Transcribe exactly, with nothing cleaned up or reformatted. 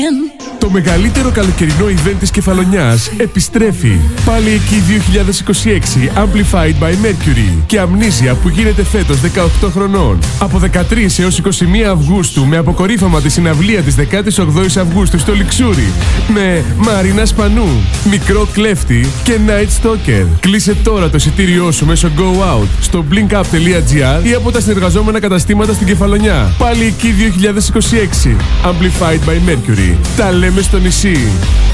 Το μεγαλύτερο καλοκαιρινό event της Κεφαλονιάς επιστρέφει. Πάλι εκεί δύο χιλιάδες είκοσι έξι Amplified by Mercury και Αμνήσια που γίνεται φέτος δεκαοκτώ χρονών. Από δεκατρείς έως είκοσι μία Αυγούστου με αποκορύφωμα τη συναυλία της δεκάτης όγδοης Αυγούστου στο Λιξούρι με Μαρίνα Σπανού, Μικρό Κλέφτη και Night Stalker. Κλείσε τώρα το εισιτήριό σου μέσω Go Out στο blinkup τελεία gr ή από τα συνεργαζόμενα καταστήματα στην Κεφαλονιά. Πάλι εκεί δύο χιλιάδες είκοσι έξι Amplified by Mercury. Τα λέμε στο νησί.